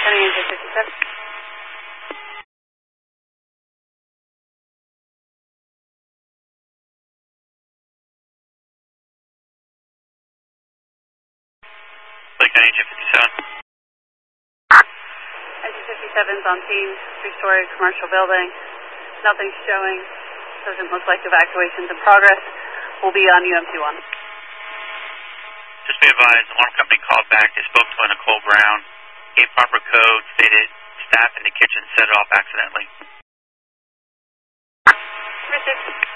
Turning into 57. Lake County Engine 57. Engine 57's on scene, three-story commercial building. Nothing's showing. Doesn't look like evacuation's in progress. We'll be on UMC-1. Just be advised, alarm company called back. They spoke to Nicole Brown, gave proper code, stated staff in the kitchen set it off accidentally. Richard.